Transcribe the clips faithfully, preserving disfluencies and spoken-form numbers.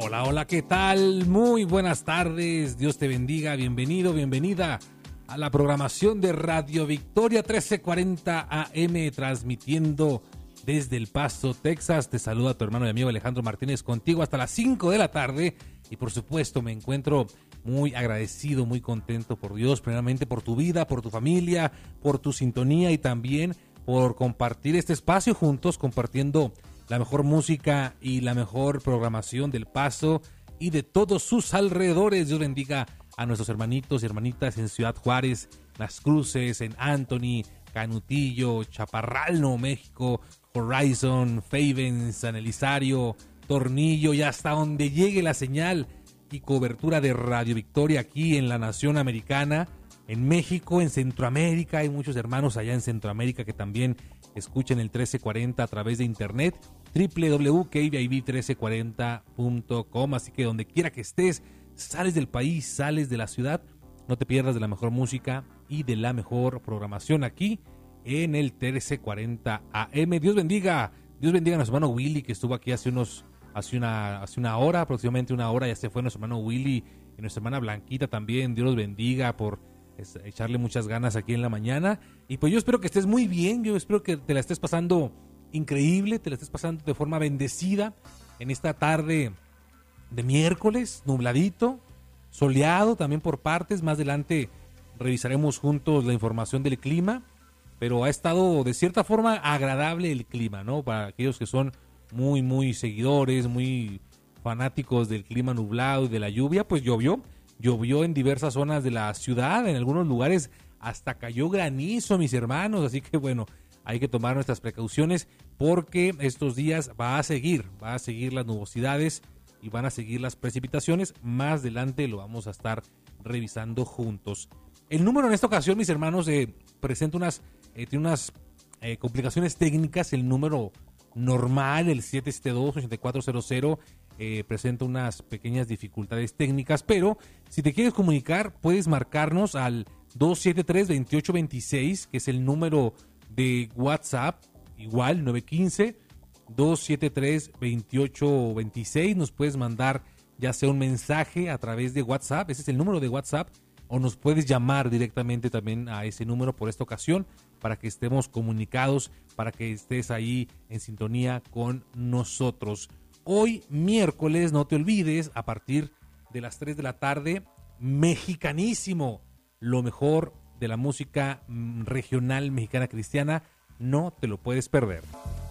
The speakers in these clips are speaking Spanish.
Hola, hola, ¿qué tal? Muy buenas tardes, Dios te bendiga, bienvenido, bienvenida a la programación de Radio Victoria trece cuarenta A M, transmitiendo desde El Paso, Texas. Te saluda tu hermano y amigo Alejandro Martínez, contigo hasta las cinco de la tarde, y por supuesto me encuentro muy agradecido, muy contento por Dios, primeramente por tu vida, por tu familia, por tu sintonía y también por compartir este espacio juntos, compartiendo la mejor música y la mejor programación del Paso y de todos sus alrededores. Dios bendiga a nuestros hermanitos y hermanitas en Ciudad Juárez, Las Cruces, en Anthony, Canutillo, Chaparral, Nuevo México, Horizon, Faven, San Elizario, Tornillo, y hasta donde llegue la señal y cobertura de Radio Victoria aquí en la nación americana, en México, en Centroamérica. Hay muchos hermanos allá en Centroamérica que también escuchen el trece cuarenta a través de internet, doble u doble u doble u punto k b i b trece cuarenta punto com. Así que donde quiera que estés, sales del país, sales de la ciudad, no te pierdas de la mejor música y de la mejor programación aquí en el trece cuarenta A M. Dios bendiga, Dios bendiga a nuestro hermano Willy, que estuvo aquí hace unos, hace una, hace una hora, aproximadamente una hora, ya se fue nuestro hermano Willy, y nuestra hermana Blanquita también. Dios los bendiga por es, echarle muchas ganas aquí en la mañana. Y pues yo espero que estés muy bien, yo espero que te la estés pasando increíble, te la estés pasando de forma bendecida en esta tarde de miércoles, nubladito, soleado también por partes. Más adelante revisaremos juntos la información del clima, pero ha estado de cierta forma agradable el clima, ¿no? Para aquellos que son muy, muy seguidores, muy fanáticos del clima nublado y de la lluvia, pues llovió, llovió en diversas zonas de la ciudad, en algunos lugares hasta cayó granizo, mis hermanos, así que bueno, hay que tomar nuestras precauciones porque estos días va a seguir, va a seguir las nubosidades y van a seguir las precipitaciones. Más adelante lo vamos a estar revisando juntos. El número en esta ocasión, mis hermanos, eh, presenta unas, eh, tiene unas eh, complicaciones técnicas. El número normal, el siete siete dos, ocho cuatro cero cero, eh, presenta unas pequeñas dificultades técnicas, pero si te quieres comunicar, puedes marcarnos al dos siete tres, veintiocho veintiséis, que es el número de WhatsApp, igual nueve uno cinco, dos siete tres, veintiocho veintiséis. Nos puedes mandar ya sea un mensaje a través de WhatsApp, ese es el número de WhatsApp, o nos puedes llamar directamente también a ese número por esta ocasión para que estemos comunicados, para que estés ahí en sintonía con nosotros. Hoy miércoles, no te olvides, a partir de las tres de la tarde, Mexicanísimo, lo mejor de la música regional mexicana cristiana, no te lo puedes perder.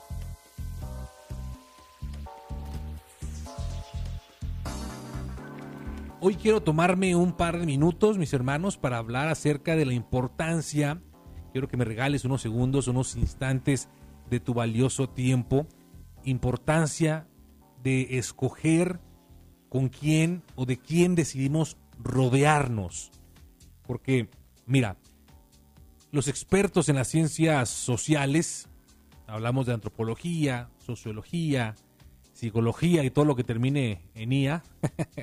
Hoy quiero tomarme un par de minutos, mis hermanos, para hablar acerca de la importancia. Quiero que me regales unos segundos, unos instantes de tu valioso tiempo. Importancia de escoger con quién o de quién decidimos rodearnos. Porque, mira, los expertos en las ciencias sociales, hablamos de antropología, sociología, psicología y todo lo que termine en I A,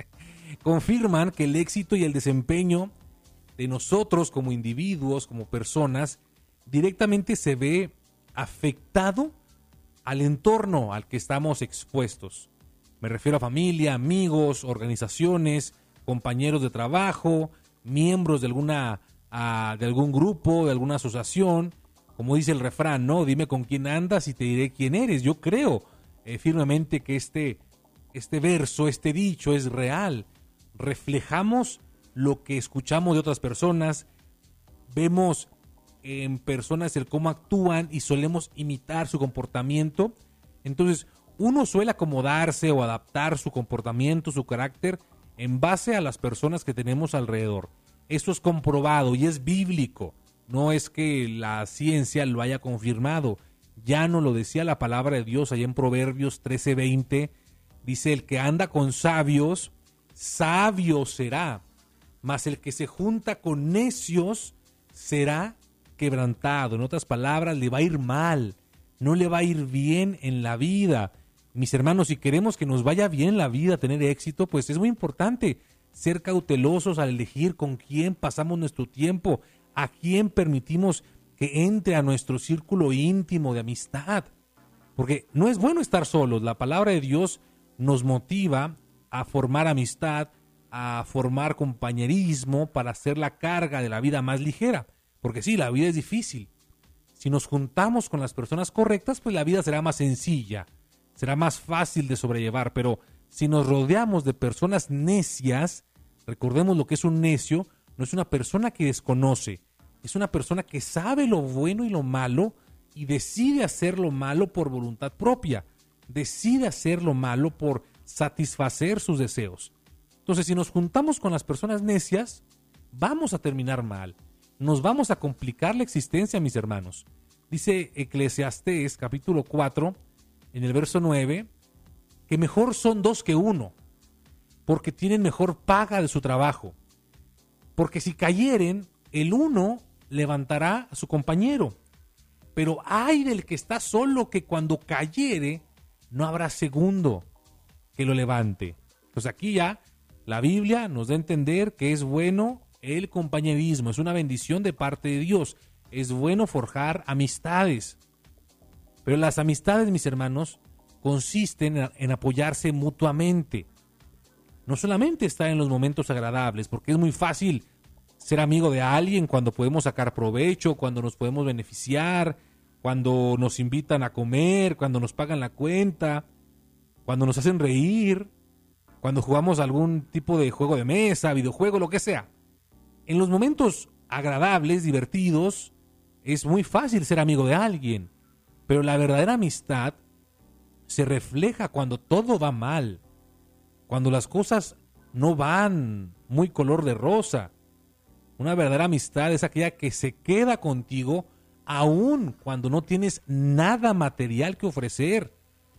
confirman que el éxito y el desempeño de nosotros como individuos, como personas, directamente se ve afectado al entorno al que estamos expuestos. Me refiero a familia, amigos, organizaciones, compañeros de trabajo, miembros de alguna a, de algún grupo, de alguna asociación. Como dice el refrán, ¿no? Dime con quién andas y te diré quién eres. Yo creo eh, firmemente que este, este verso, este dicho es real. Reflejamos lo que escuchamos de otras personas, vemos en personas el cómo actúan y solemos imitar su comportamiento. Entonces, uno suele acomodarse o adaptar su comportamiento, su carácter, en base a las personas que tenemos alrededor. Esto es comprobado y es bíblico. No es que la ciencia lo haya confirmado. Ya nos lo decía la palabra de Dios allá en Proverbios trece veinte. Dice, el que anda con sabios, sabio será. Mas el que se junta con necios será quebrantado. En otras palabras, le va a ir mal. No le va a ir bien en la vida. Mis hermanos, si queremos que nos vaya bien en la vida, tener éxito, pues es muy importante ser cautelosos al elegir con quién pasamos nuestro tiempo, a quién permitimos que entre a nuestro círculo íntimo de amistad. Porque no es bueno estar solos. La palabra de Dios nos motiva a formar amistad, a formar compañerismo para hacer la carga de la vida más ligera. Porque sí, la vida es difícil. Si nos juntamos con las personas correctas, pues la vida será más sencilla, será más fácil de sobrellevar. Pero si nos rodeamos de personas necias, recordemos lo que es un necio, no es una persona que desconoce, es una persona que sabe lo bueno y lo malo y decide hacer lo malo por voluntad propia, decide hacer lo malo por satisfacer sus deseos. Entonces, si nos juntamos con las personas necias, vamos a terminar mal. Nos vamos a complicar la existencia, mis hermanos. Dice Eclesiastés capítulo cuatro, en el verso nueve, que mejor son dos que uno, porque tienen mejor paga de su trabajo. Porque si cayeren, el uno levantará a su compañero. Pero ay del que está solo, que cuando cayere, no habrá segundo que lo levante. Pues aquí ya la Biblia nos da a entender que es bueno el compañerismo, es una bendición de parte de Dios. Es bueno forjar amistades. Pero las amistades, mis hermanos, consisten en, en apoyarse mutuamente. No solamente estar en los momentos agradables, porque es muy fácil ser amigo de alguien cuando podemos sacar provecho, cuando nos podemos beneficiar, cuando nos invitan a comer, cuando nos pagan la cuenta, cuando nos hacen reír, cuando jugamos algún tipo de juego de mesa, videojuego, lo que sea. En los momentos agradables, divertidos, es muy fácil ser amigo de alguien, pero la verdadera amistad se refleja cuando todo va mal, cuando las cosas no van muy color de rosa. Una verdadera amistad es aquella que se queda contigo aun cuando no tienes nada material que ofrecer.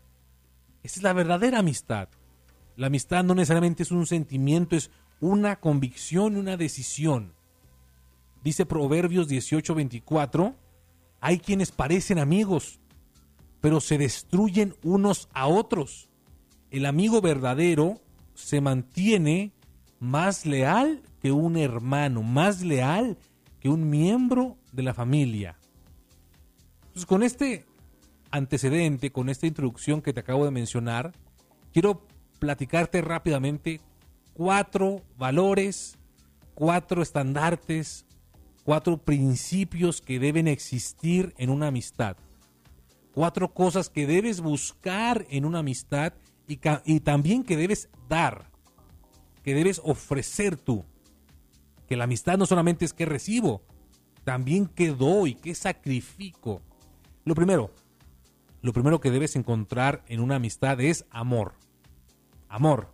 Esa es la verdadera amistad. La amistad no necesariamente es un sentimiento, es una convicción, una decisión. Dice Proverbios dieciocho veinticuatro, hay quienes parecen amigos, pero se destruyen unos a otros. El amigo verdadero se mantiene más leal que un hermano, más leal que un miembro de la familia. Entonces, con este antecedente, con esta introducción que te acabo de mencionar, quiero platicarte rápidamente cuatro valores, cuatro estandartes, cuatro principios que deben existir en una amistad. Cuatro cosas que debes buscar en una amistad y, ca- y también que debes dar, que debes ofrecer tú. Que la amistad no solamente es que recibo, también que doy, que sacrifico. Lo primero, lo primero que debes encontrar en una amistad es amor. Amor.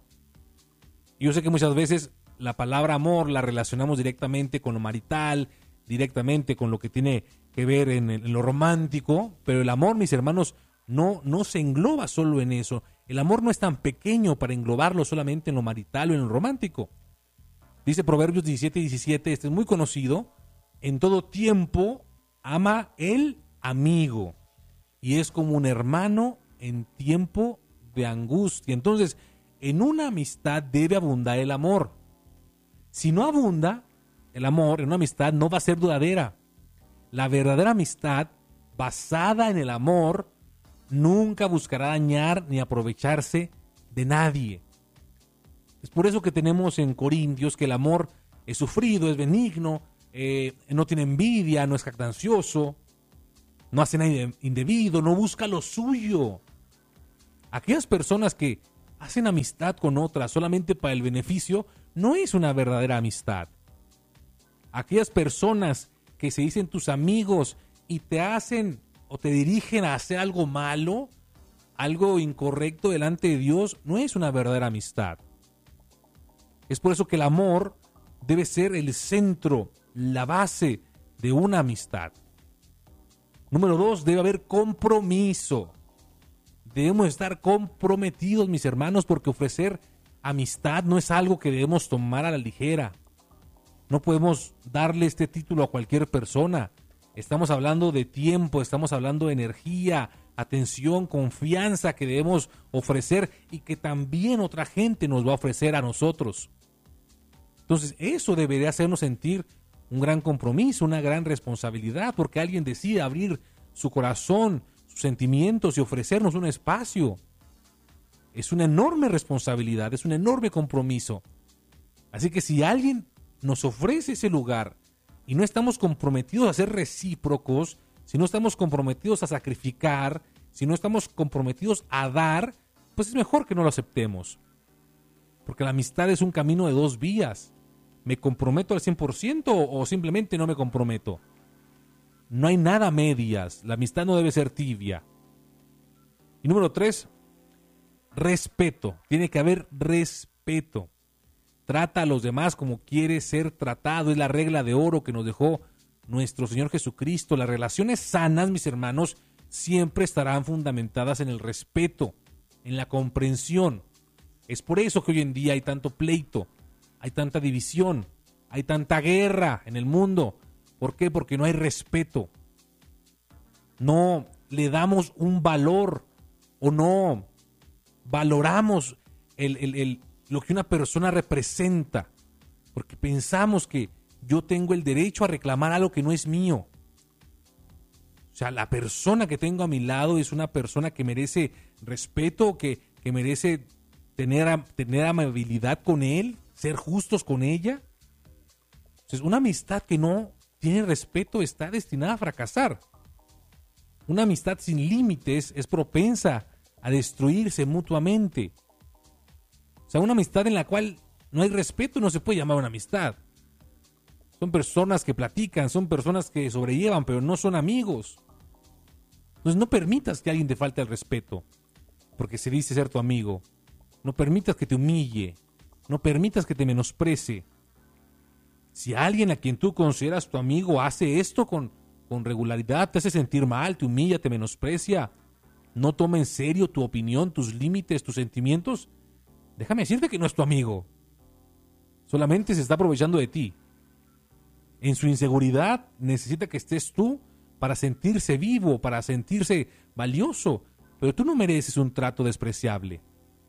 Yo sé que muchas veces la palabra amor la relacionamos directamente con lo marital, directamente con lo que tiene que ver en, en lo romántico, pero el amor, mis hermanos, no, no se engloba solo en eso. El amor no es tan pequeño para englobarlo solamente en lo marital o en lo romántico. Dice Proverbios diecisiete diecisiete, este es muy conocido, en todo tiempo ama el amigo y es como un hermano en tiempo de angustia. Entonces, en una amistad debe abundar el amor. Si no abunda el amor en una amistad, no va a ser duradera. La verdadera amistad basada en el amor nunca buscará dañar ni aprovecharse de nadie. Es por eso que tenemos en Corintios que el amor es sufrido, es benigno, eh, no tiene envidia, no es jactancioso, no hace nada indebido, no busca lo suyo. Aquellas personas que hacen amistad con otras solamente para el beneficio, no es una verdadera amistad. Aquellas personas que se dicen tus amigos y te hacen o te dirigen a hacer algo malo, algo incorrecto delante de Dios, no es una verdadera amistad. Es por eso que el amor debe ser el centro, la base de una amistad. Número dos, debe haber compromiso. Debemos estar comprometidos, mis hermanos, porque ofrecer amistad no es algo que debemos tomar a la ligera. No podemos darle este título a cualquier persona. Estamos hablando de tiempo, estamos hablando de energía, atención, confianza que debemos ofrecer y que también otra gente nos va a ofrecer a nosotros. Entonces, eso debería hacernos sentir un gran compromiso, una gran responsabilidad, porque alguien decide abrir su corazón, sus sentimientos y ofrecernos un espacio. Es una enorme responsabilidad, es un enorme compromiso. Así que si alguien nos ofrece ese lugar y no estamos comprometidos a ser recíprocos, si no estamos comprometidos a sacrificar, si no estamos comprometidos a dar, pues es mejor que no lo aceptemos. Porque la amistad es un camino de dos vías. ¿Me comprometo al cien por ciento o simplemente no me comprometo? No hay nada a medias. La amistad no debe ser tibia. Y número tres, respeto. Tiene que haber respeto. Trata a los demás como quieres ser tratado. Es la regla de oro que nos dejó nuestro Señor Jesucristo. Las relaciones sanas, mis hermanos, siempre estarán fundamentadas en el respeto, en la comprensión. Es por eso que hoy en día hay tanto pleito, hay tanta división, hay tanta guerra en el mundo. ¿Por qué? Porque no hay respeto. No le damos un valor o no valoramos el, el, el, lo que una persona representa. Porque pensamos que yo tengo el derecho a reclamar algo que no es mío. O sea, la persona que tengo a mi lado es una persona que merece respeto, que, que merece tener, tener amabilidad con él, ser justos con ella. Entonces, una amistad que no tiene respeto está destinada a fracasar. Una amistad sin límites es propensa a destruirse mutuamente. O sea, una amistad en la cual no hay respeto no se puede llamar una amistad. Son personas que platican, son personas que sobrellevan, pero no son amigos. Entonces no permitas que alguien te falte el respeto, porque se dice ser tu amigo. No permitas que te humille, no permitas que te menosprecie. Si alguien a quien tú consideras tu amigo hace esto con, con regularidad, te hace sentir mal, te humilla, te menosprecia, no toma en serio tu opinión, tus límites, tus sentimientos, déjame decirte que no es tu amigo. Solamente se está aprovechando de ti. En su inseguridad necesita que estés tú para sentirse vivo, para sentirse valioso. Pero tú no mereces un trato despreciable.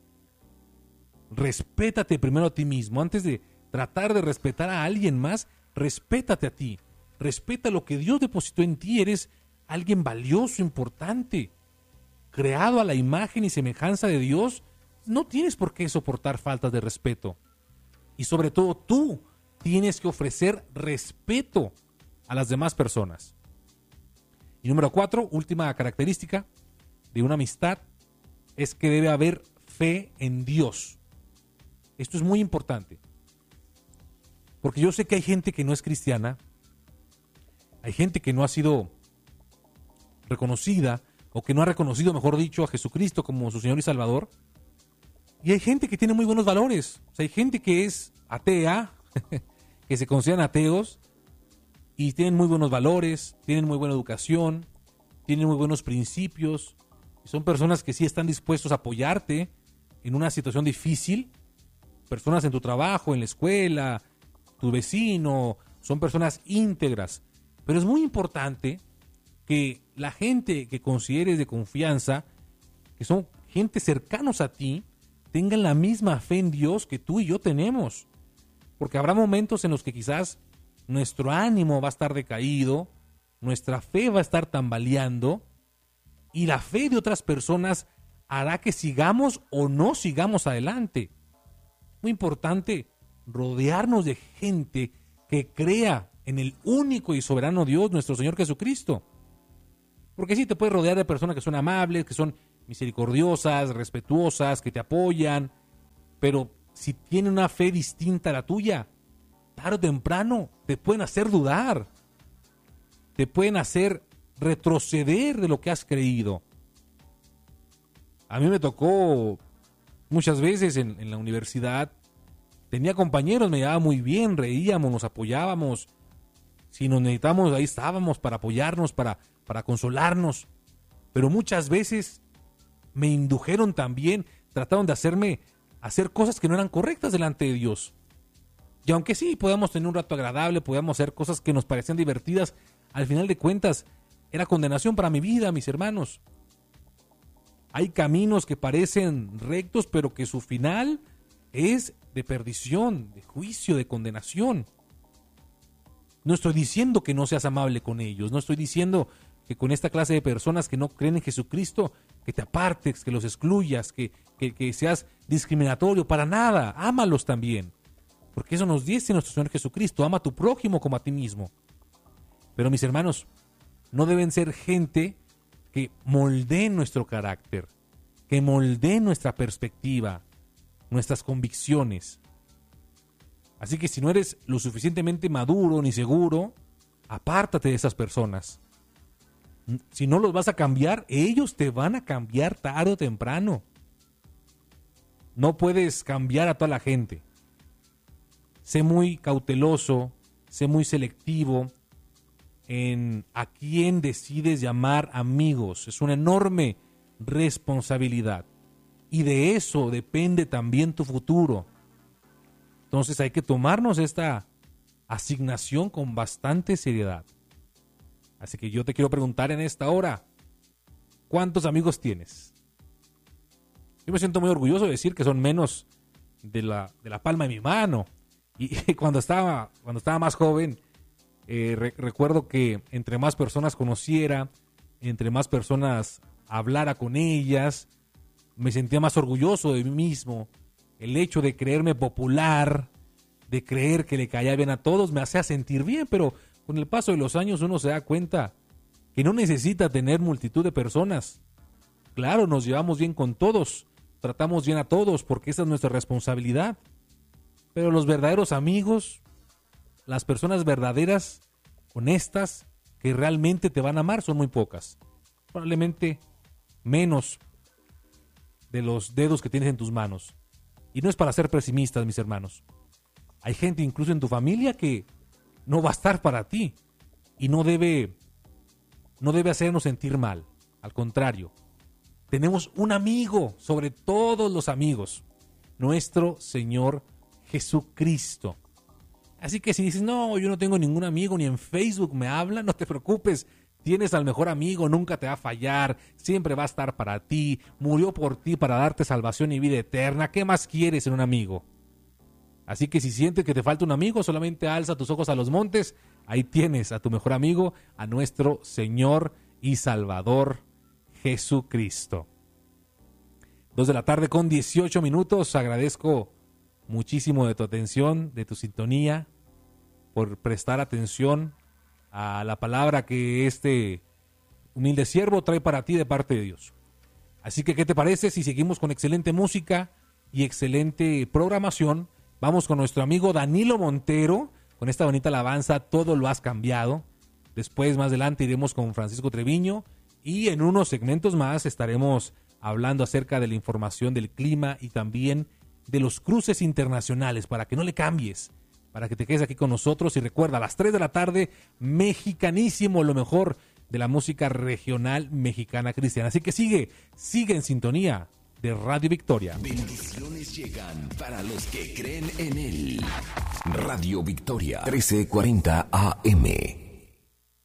Respétate primero a ti mismo. Antes de tratar de respetar a alguien más, respétate a ti. Respeta lo que Dios depositó en ti. Eres alguien valioso, importante. Creado a la imagen y semejanza de Dios, no tienes por qué soportar faltas de respeto. Y sobre todo tú tienes que ofrecer respeto a las demás personas. Y número cuatro, última característica de una amistad, es que debe haber fe en Dios. Esto es muy importante. Porque yo sé que hay gente que no es cristiana, hay gente que no ha sido reconocida, o que no ha reconocido, mejor dicho, a Jesucristo como su Señor y Salvador. Y hay gente que tiene muy buenos valores. O sea, hay gente que es atea, que se consideran ateos y tienen muy buenos valores, tienen muy buena educación, tienen muy buenos principios. Y son personas que sí están dispuestos a apoyarte en una situación difícil. Personas en tu trabajo, en la escuela, tu vecino, son personas íntegras. Pero es muy importante que la gente que consideres de confianza, que son gente cercanos a ti, tengan la misma fe en Dios que tú y yo tenemos. Porque habrá momentos en los que quizás nuestro ánimo va a estar decaído, nuestra fe va a estar tambaleando, y la fe de otras personas hará que sigamos o no sigamos adelante. Muy importante rodearnos de gente que crea en el único y soberano Dios, nuestro Señor Jesucristo. Porque sí, te puedes rodear de personas que son amables, que son misericordiosas, respetuosas, que te apoyan, pero si tienen una fe distinta a la tuya, tarde o temprano te pueden hacer dudar, te pueden hacer retroceder de lo que has creído. A mí me tocó muchas veces en, en la universidad, tenía compañeros, me llevaba muy bien, reíamos, nos apoyábamos, si nos necesitamos ahí estábamos para apoyarnos, para, para consolarnos, pero muchas veces me indujeron también, trataron de hacerme hacer cosas que no eran correctas delante de Dios. Y aunque sí, podíamos tener un rato agradable, podíamos hacer cosas que nos parecían divertidas, al final de cuentas, era condenación para mi vida, mis hermanos. Hay caminos que parecen rectos, pero que su final es de perdición, de juicio, de condenación. No estoy diciendo que no seas amable con ellos, no estoy diciendo que con esta clase de personas que no creen en Jesucristo, que te apartes, que los excluyas, que, que, que seas discriminatorio, para nada. Ámalos también, porque eso nos dice nuestro Señor Jesucristo: ama a tu prójimo como a ti mismo. Pero mis hermanos, no deben ser gente que moldee nuestro carácter, que moldee nuestra perspectiva, nuestras convicciones. Así que si no eres lo suficientemente maduro ni seguro, apártate de esas personas. Si no los vas a cambiar, ellos te van a cambiar tarde o temprano. No puedes cambiar a toda la gente. Sé muy cauteloso, sé muy selectivo en a quién decides llamar amigos. Es una enorme responsabilidad. Y de eso depende también tu futuro. Entonces hay que tomarnos esta asignación con bastante seriedad. Así que yo te quiero preguntar en esta hora, ¿cuántos amigos tienes? Yo me siento muy orgulloso de decir que son menos de la, de la palma de mi mano. Y, y cuando estaba, cuando estaba más joven, eh, re, recuerdo que entre más personas conociera, entre más personas hablara con ellas, me sentía más orgulloso de mí mismo. El hecho de creerme popular, de creer que le caía bien a todos, me hacía sentir bien, pero con el paso de los años uno se da cuenta que no necesita tener multitud de personas. Claro, nos llevamos bien con todos, tratamos bien a todos porque esa es nuestra responsabilidad. Pero los verdaderos amigos, las personas verdaderas, honestas, que realmente te van a amar, son muy pocas. Probablemente menos de los dedos que tienes en tus manos. Y no es para ser pesimistas, mis hermanos. Hay gente incluso en tu familia que no va a estar para ti y no debe, no debe hacernos sentir mal. Al contrario, tenemos un amigo sobre todos los amigos, nuestro Señor Jesucristo. Así que si dices, no, yo no tengo ningún amigo, ni en Facebook me hablan, no te preocupes. Tienes al mejor amigo, nunca te va a fallar, siempre va a estar para ti, murió por ti para darte salvación y vida eterna. ¿Qué más quieres en un amigo? Así que si sientes que te falta un amigo, solamente alza tus ojos a los montes. Ahí tienes a tu mejor amigo, a nuestro Señor y Salvador Jesucristo. Dos de la tarde con dieciocho minutos. Agradezco muchísimo de tu atención, de tu sintonía, por prestar atención a la palabra que este humilde siervo trae para ti de parte de Dios. Así que, ¿qué te parece si seguimos con excelente música y excelente programación? Vamos con nuestro amigo Danilo Montero, con esta bonita alabanza, Todo lo has cambiado. Después, más adelante, iremos con Francisco Treviño y en unos segmentos más estaremos hablando acerca de la información del clima y también de los cruces internacionales, para que no le cambies, para que te quedes aquí con nosotros. Y recuerda, a las tres de la tarde, mexicanísimo, lo mejor de la música regional mexicana cristiana. Así que sigue, sigue en sintonía de Radio Victoria. Bendiciones llegan para los que creen en Él. Radio Victoria, trece cuarenta A M.